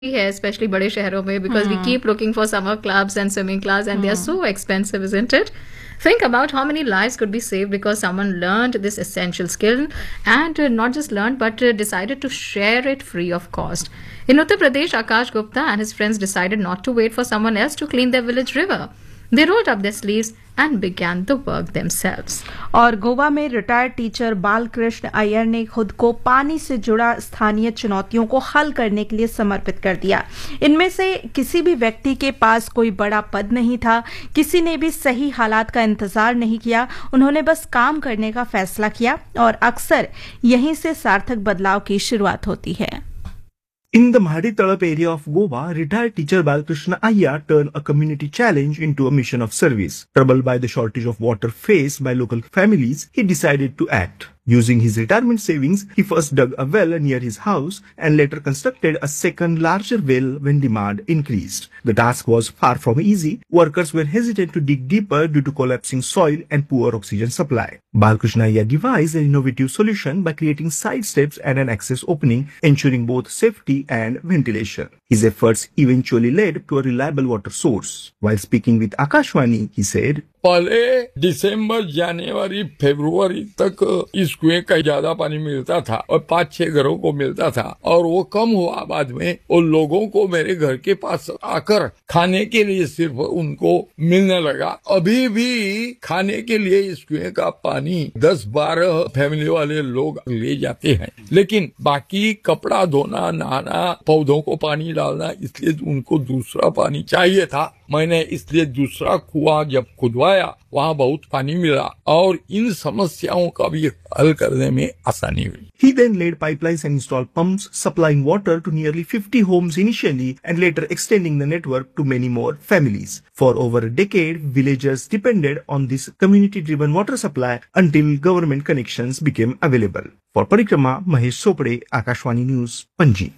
है स्पेशली बड़े शहरों में because we keep looking for summer clubs and swimming clubs and they are so expensive, isn't it? Think about how many lives could be saved because someone learned this essential skill and not just learned but decided to share it free of cost. In Uttar Pradesh, Akash Gupta and his friends decided not to wait for someone else to clean their village river. They rolled up their sleeves and began the work themselves. और गोवा में retired teacher Balkrishna Iyer ने खुद को पानी से जुड़ा स्थानीय चुनौतियों को हल करने के लिए समर्पित कर दिया। इनमें से किसी भी व्यक्ति के पास कोई बड़ा पद नहीं था, किसी ने भी सही हालात का इंतजार नहीं किया, उन्होंने बस काम करने का फैसला किया और अक्सर यहीं से सार्थक बदलाव की शुरुआत होती है। In the Mahadi Talap area of Goa, retired teacher Balkrishna Iyer turned a community challenge into a mission of service. Troubled by the shortage of water faced by local families, he decided to act. Using his retirement savings, he first dug a well near his house and later constructed a second larger well when demand increased. The task was far from easy. Workers were hesitant to dig deeper due to collapsing soil and poor oxygen supply. Balkrishna Iyer devised an innovative solution by creating side steps and an access opening, ensuring both safety and ventilation. His efforts eventually led to a reliable water source. While speaking with Akashvani, he said, पहले दिसंबर, जनवरी, फरवरी तक इस कुएं का ज्यादा पानी मिलता था और 5-6 घरों को मिलता था और वो कम हुआ बाद में और लोगों को मेरे घर के पास आकर खाने के लिए सिर्फ उनको मिलने लगा। अभी भी खाने के लिए इस कुएं का पानी 10-12 फैमिली वाले लोग ले जाते हैं, लेकिन बाकी कपड़ा धोना, नहाना, पौधों को पानी डालना, इसलिए उनको दूसरा पानी चाहिए था। मैंने इसलिए दूसरा कुआं जब खुदवाया वहाँ बहुत पानी मिला और इन समस्याओं का भी हल करने में आसानी हुई। He then laid pipelines and installed pumps, supplying water to nearly 50 homes initially and later extending the network to many more families. For over a decade, villagers depended on this community-driven water supply until government connections became available. For Parikrama, Mahesh Sopade, Akashvani News, Panji.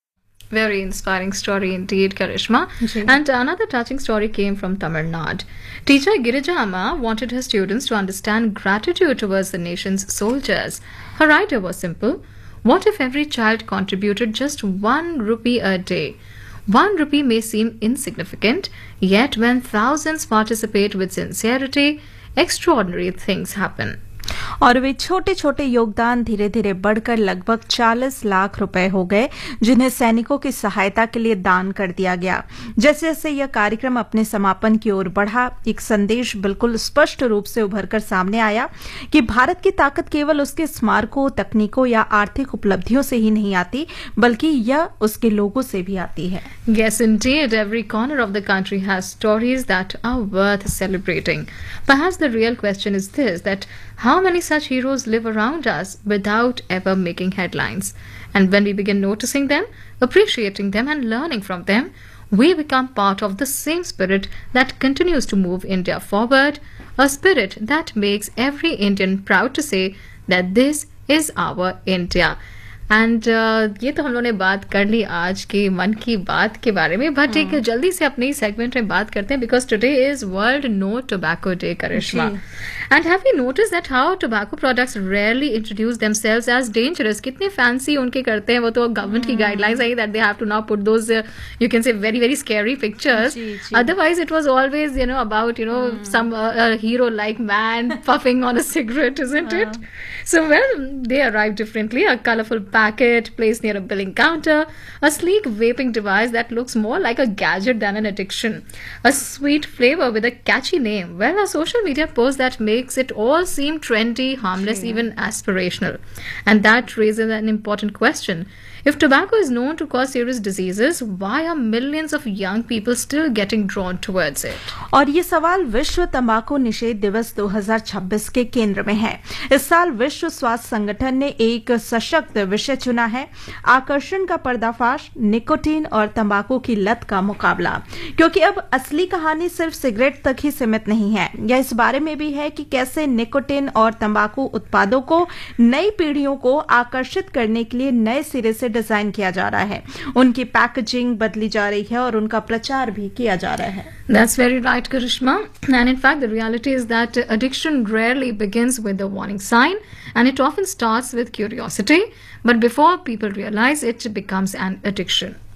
Very inspiring story indeed, Karishma. And another touching story came from Tamil Nadu. Teacher Girija Amma wanted her students to understand gratitude towards the nation's soldiers. Her idea was simple. What if every child contributed just 1 rupee a day? 1 rupee may seem insignificant, yet when thousands participate with sincerity, extraordinary things happen. और वे छोटे छोटे योगदान धीरे धीरे बढ़कर लगभग 40 लाख रुपए हो गए, जिन्हें सैनिकों की सहायता के लिए दान कर दिया गया। जैसे जैसे यह कार्यक्रम अपने समापन की ओर बढ़ा, एक संदेश बिल्कुल स्पष्ट रूप से उभरकर सामने आया कि भारत की ताकत केवल उसके स्मारकों, तकनीकों या आर्थिक उपलब्धियों से ही नहीं आती, बल्कि यह उसके लोगों से भी आती है। Yes, indeed, every corner of the country has stories that are worth celebrating. Perhaps the real question is this, that how many such heroes live around us without ever making headlines? And when we begin noticing them, appreciating them and learning from them, we become part of the same spirit that continues to move India forward, a spirit that makes every Indian proud to say that this is our India. And ये तो हम लोगों ने बात कर ली आज की मन की बात के बारे में, बट एक जल्दी से अपनी सेगमेंट में बात करते हैं because today is world no tobacco day, Karishma. And have you notice that how tobacco products rarely introduce themselves as dangerous? कितने फैंसी उनके करते हैं, वो तो गवर्नमेंट की guidelines I that they have to now put those you can say very very scary pictures. Otherwise it was always about some hero like man puffing on a cigarette, isn't it? So well, they arrive differently. A colorful packet placed near a billing counter, a sleek vaping device that looks more like a gadget than an addiction, a sweet flavor with a catchy name, well, a social media post that makes it all seem trendy, harmless, even aspirational. And that raises an important question. If tobacco is known to cause serious diseases, why are millions of young people still getting drawn towards it? और ये सवाल विश्व तंबाकू निषेध दिवस 2026 के केंद्र में है। इस साल विश्व स्वास्थ्य संगठन ने एक सशक्त विषय चुना है, आकर्षण का पर्दाफाश, निकोटीन और तंबाकू की लत का मुकाबला। क्योंकि अब असली कहानी सिर्फ सिगरेट तक ही सीमित नहीं है, यह इस बारे में भी है कि कैसे निकोटीन और तंबाकू उत्पादों को नई पीढ़ियों को आकर्षित करने के लिए नए सिरे से डिजाइन किया जा रहा है, उनकी पैकेजिंग बदली जा रही है और उनका प्रचार भी किया जा रहा है। That's very right, Karishma. And in fact, the reality is that addiction rarely begins with a warning sign, and it often starts with curiosity. But before people realize it becomes an addiction.